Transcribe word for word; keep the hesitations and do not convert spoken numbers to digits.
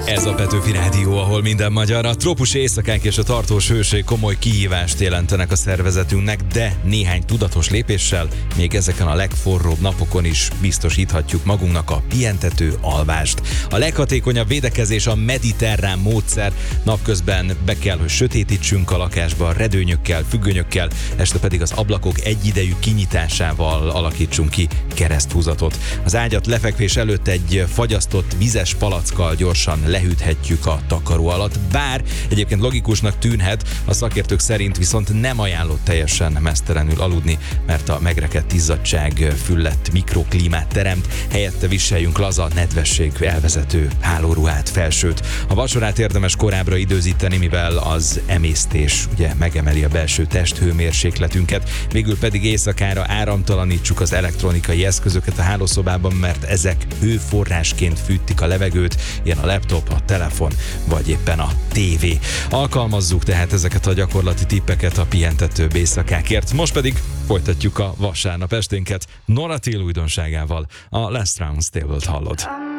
Ez a Petőfi Rádió, ahol minden magyar. A trópusi éjszakák és a tartós hőség komoly kihívást jelentenek a szervezetünknek, de néhány tudatos lépéssel még ezeken a legforróbb napokon is biztosíthatjuk magunknak a pihentető alvást. A leghatékonyabb védekezés a mediterrán módszer. Napközben be kell, hogy sötétítsünk a lakásba redőnyökkel, függönyökkel, este pedig az ablakok egyidejű kinyitásával alakítsunk ki kereszthúzatot. Az ágyat lefekvés előtt egy fagyasztott vizes palackkal gyorsan lehűthetjük a takaró alatt, bár egyébként logikusnak tűnhet, a szakértők szerint viszont nem ajánlott teljesen meztelenül aludni, mert a megrekedt izzadság füllett mikroklímát teremt, helyette viseljünk laza, nedvesség elvezető hálóruhát, felsőt. A vacsorát érdemes korábbra időzíteni, mivel az emésztés ugye megemeli a belső testhőmérsékletünket, végül pedig éjszakára áramtalanítsuk az elektronikai eszközöket a hálószobában, mert ezek hőforrásként fűtik a levegőt, ilyen a laptop, a telefon, vagy éppen a tévé. Alkalmazzuk tehát ezeket a gyakorlati tippeket a pihentetőbb éjszakákért. Most pedig folytatjuk a vasárnap esténket Nora Till újdonságával. A Last Round Stable-t hallod.